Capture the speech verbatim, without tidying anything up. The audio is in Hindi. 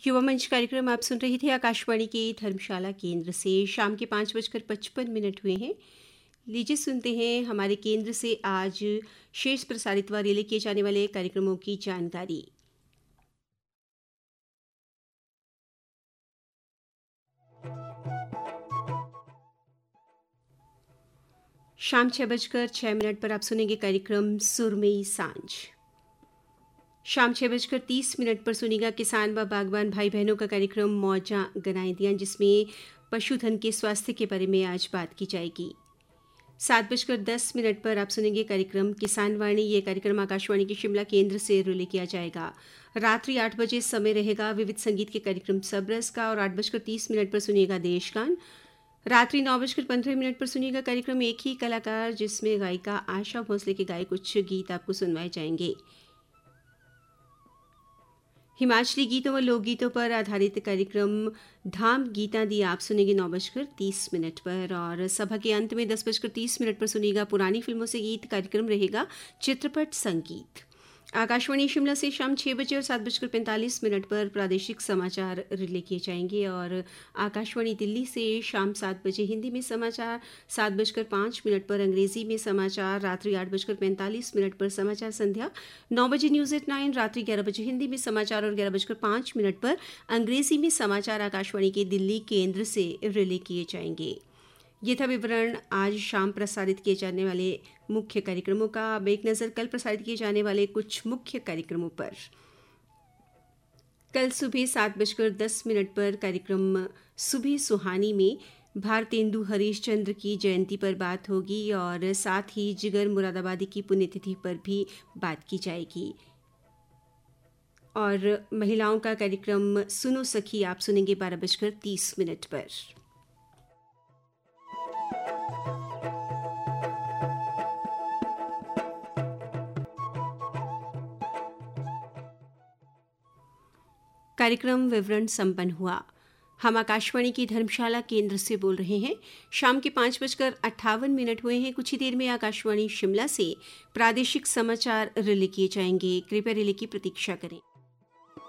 युवा मंच कार्यक्रम आप सुन रही थी आकाशवाणी के धर्मशाला केंद्र से। शाम के पाँच बजकर पचपन मिनट हुए हैं। लीजिए सुनते हैं हमारे केंद्र से आज शेष प्रसारित व रिले किए जाने वाले कार्यक्रमों की जानकारी। शाम छः बजकर छः मिनट पर आप सुनेंगे कार्यक्रम सुरमई सांझ। शाम छः बजकर तीस मिनट पर सुनिएगा किसान व बागवान भाई बहनों का कार्यक्रम मौजा गनाई दियाँ, जिसमें पशुधन के स्वास्थ्य के बारे में आज बात की जाएगी। सात बजकर दस मिनट पर आप सुनेंगे कार्यक्रम किसान वाणी। ये कार्यक्रम आकाशवाणी के शिमला केंद्र से रिले किया जाएगा। रात्रि आठ बजे समय रहेगा विविध संगीत के कार्यक्रम सबरस का, और आठ बजकर तीस मिनट पर सुनिएगा देशगान। रात्रि नौ बजकर पंद्रह मिनट पर सुनिएगा कार्यक्रम एक ही कलाकार, जिसमें गायिका आशा भोसले के गाए कुछ गीत आपको सुनवाए जाएंगे। हिमाचली गीतों व लोकगीतों पर आधारित कार्यक्रम धाम गीता दी आप सुनेंगे नौ बजकर तीस मिनट पर, और सभा के अंत में दस बजकर तीस मिनट पर सुनिएगा पुरानी फिल्मों से गीत। कार्यक्रम रहेगा चित्रपट संगीत। आकाशवाणी शिमला से शाम छः बजे और सात बजकर पैंतालीस मिनट पर प्रादेशिक समाचार रिले किए जाएंगे, और आकाशवाणी दिल्ली से शाम सात बजे हिंदी में समाचार, सात बजकर पाँच मिनट पर अंग्रेजी में समाचार, रात्रि आठ बजकर पैंतालीस मिनट पर समाचार संध्या, नौ बजे न्यूज़ एट नाइन, रात्रि ग्यारह बजे हिंदी में समाचार और ग्यारह बजकर पाँच मिनट पर अंग्रेजी में समाचार आकाशवाणी के दिल्ली केंद्र से रिले किए जाएंगे। ये था विवरण आज शाम प्रसारित किए जाने वाले मुख्य कार्यक्रमों का। अब एक नज़र कल प्रसारित किए जाने वाले कुछ मुख्य कार्यक्रमों पर। कल सुबह सात बजकर दस मिनट पर कार्यक्रम सुबह सुहानी में भारतेंदु हरीश चंद्र की जयंती पर बात होगी, और साथ ही जिगर मुरादाबादी की पुण्यतिथि पर भी बात की जाएगी। और महिलाओं का कार्यक्रम सुनो सखी आप सुनेंगे बारह बजकर तीस मिनट पर। कार्यक्रम विवरण संपन्न हुआ। हम आकाशवाणी की धर्मशाला केंद्र से बोल रहे हैं। शाम के पाँच बजकर अट्ठावन मिनट हुए हैं। कुछ ही देर में आकाशवाणी शिमला से प्रादेशिक समाचार रिले किए जाएंगे। कृपया रिले की प्रतीक्षा करें।